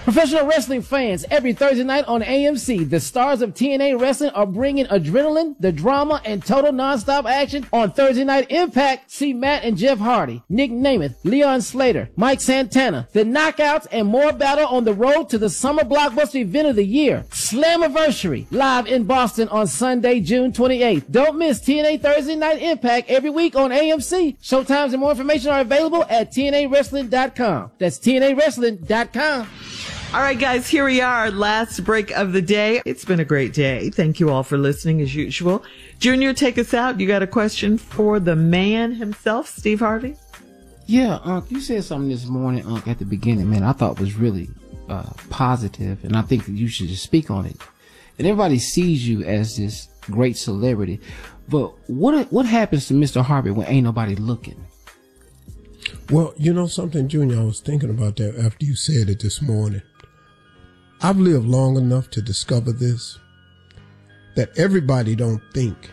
Professional wrestling fans, every Thursday night on AMC, the stars of TNA Wrestling are bringing adrenaline, the drama, and total nonstop action on Thursday Night Impact. See Matt and Jeff Hardy, Nick Namath, Leon Slater, Mike Santana, the Knockouts, and more battle on the road to the summer blockbuster event of the year, Slammiversary, live in Boston on Sunday, June 28th. Don't miss TNA Thursday Night Impact every week on AMC. Showtimes and more information are available at TNAWrestling.com. That's TNAWrestling.com. All right, guys, here we are. Last break of the day. It's been a great day. Thank you all for listening as usual. Junior, take us out. You got a question for the man himself, Steve Harvey? Yeah, Unc, you said something this morning, Unc, at the beginning, man, I thought was really positive, and I think that you should just speak on it. And everybody sees you as this great celebrity, but what happens to Mr. Harvey when ain't nobody looking? Well, you know something, Junior, I was thinking about that after you said it this morning. I've lived long enough to discover this, that everybody don't think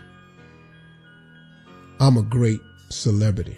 I'm a great celebrity.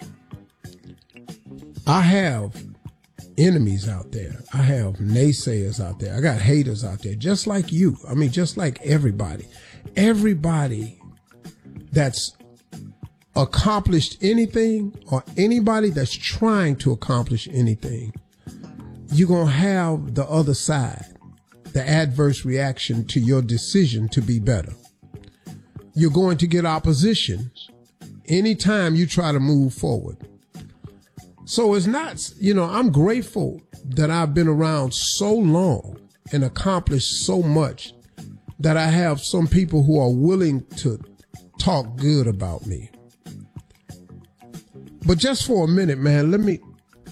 I have enemies out there. I have naysayers out there. I got haters out there, just like you. I mean, just like everybody. Everybody that's accomplished anything or anybody that's trying to accomplish anything, you're going to have the other side. The adverse reaction to your decision to be better. You're going to get opposition anytime you try to move forward. So it's not, I'm grateful that I've been around so long and accomplished so much that I have some people who are willing to talk good about me. But just for a minute, man, let me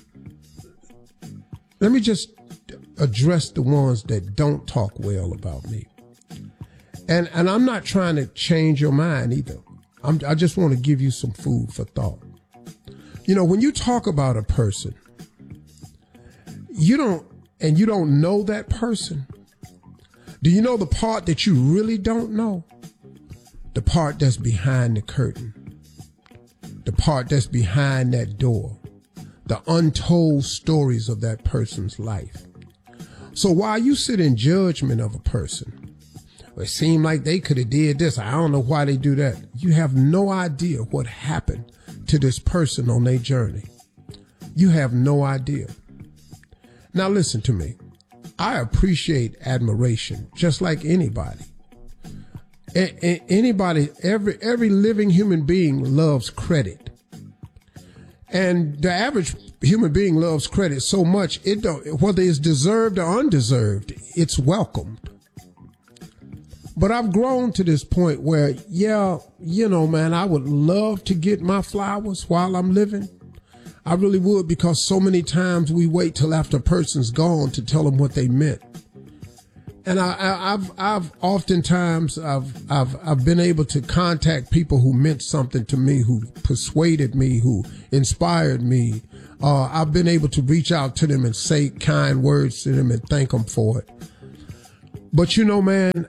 just address the ones that don't talk well about me. And I'm not trying to change your mind either. I just want to give you some food for thought. When you talk about a person, you don't know that person. Do you know the part that you really don't know? The part that's behind the curtain. The part that's behind that door. The untold stories of that person's life. So while you sit in judgment of a person, it seemed like they could have did this, I don't know why they do that. You have no idea what happened to this person on their journey. You have no idea. Now listen to me. I appreciate admiration just like anybody. Anybody, every living human being loves credit. And the average human being loves credit so much, whether it's deserved or undeserved, it's welcomed. But I've grown to this point where, man, I would love to get my flowers while I'm living. I really would, because so many times we wait till after a person's gone to tell them what they meant. And I've oftentimes been able to contact people who meant something to me, who persuaded me, who inspired me. I've been able to reach out to them and say kind words to them and thank them for it. But man,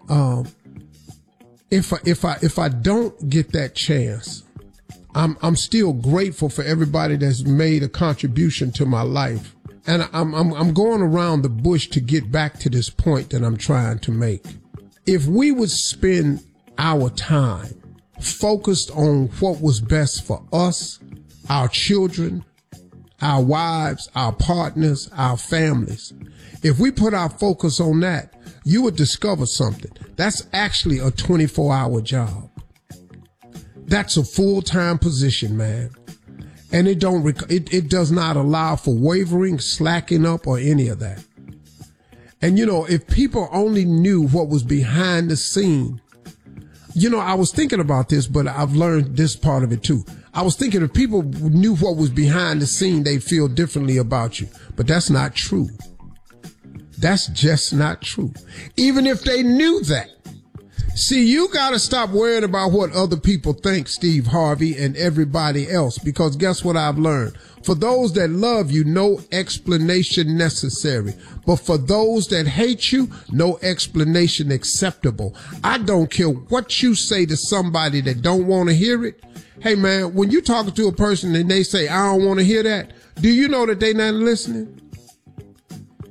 if I don't get that chance, I'm still grateful for everybody that's made a contribution to my life. And I'm going around the bush to get back to this point that I'm trying to make. If we would spend our time focused on what was best for us, our children, our wives, our partners, our families, if we put our focus on that, you would discover something. That's actually a 24-hour job. That's a full-time position, man. And it does not allow for wavering, slacking up, or any of that. And if people only knew what was behind the scene, I was thinking about this, but I've learned this part of it too. I was thinking if people knew what was behind the scene, they'd feel differently about you. But that's not true. That's just not true. Even if they knew that. See, you got to stop worrying about what other people think, Steve Harvey and everybody else, because guess what I've learned? For those that love you, no explanation necessary. But for those that hate you, no explanation acceptable. I don't care what you say to somebody that don't want to hear it. Hey, man, when you're talking to a person and they say, I don't want to hear that, do you know that they not listening?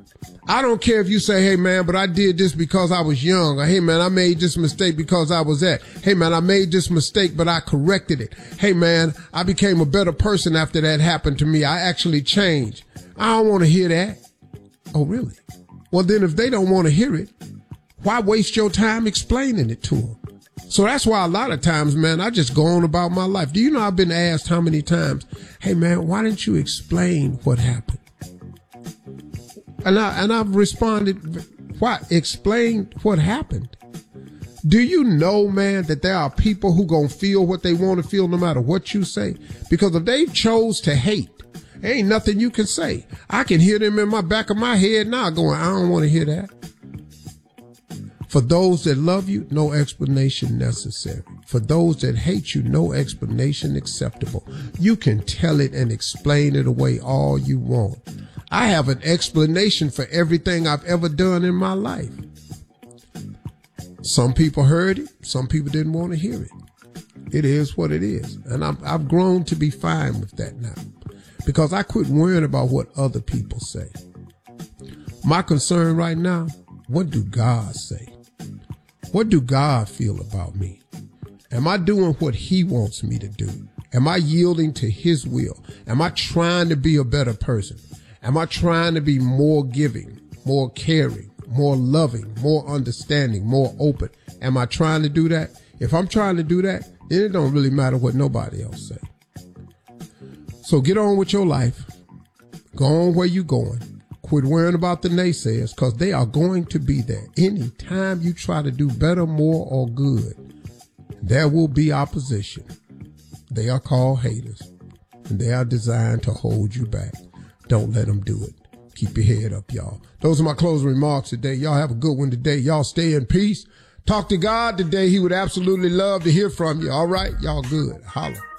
I don't care if you say, hey man, but I did this because I was young, or hey man, I made this mistake because I was that. Hey man, I made this mistake, but I corrected it. Hey man, I became a better person after that happened to me. I actually changed. I don't want to hear that. Oh, really? Well, then if they don't want to hear it, why waste your time explaining it to them? So that's why a lot of times, man, I just go on about my life. Do you know I've been asked how many times, hey man, why didn't you explain what happened? And I've responded, why? Explain what happened. Do you know, man, that there are people who gonna feel what they want to feel no matter what you say? Because if they chose to hate, there ain't nothing you can say. I can hear them in my back of my head now going, I don't want to hear that. For those that love you, no explanation necessary. For those that hate you, no explanation acceptable. You can tell it and explain it away all you want. I have an explanation for everything I've ever done in my life. Some people heard it. Some people didn't want to hear it. It is what it is. And I've grown to be fine with that now because I quit worrying about what other people say. My concern right now, what do God say? What do God feel about me? Am I doing what he wants me to do? Am I yielding to his will? Am I trying to be a better person? Am I trying to be more giving, more caring, more loving, more understanding, more open? Am I trying to do that? If I'm trying to do that, then it don't really matter what nobody else say. So get on with your life. Go on where you going. Quit worrying about the naysayers because they are going to be there. Anytime you try to do better, more, or good, there will be opposition. They are called haters, and they are designed to hold you back. Don't let them do it. Keep your head up, y'all. Those are my closing remarks today. Y'all have a good one today. Y'all stay in peace. Talk to God today. He would absolutely love to hear from you. All right? Y'all good. Holla.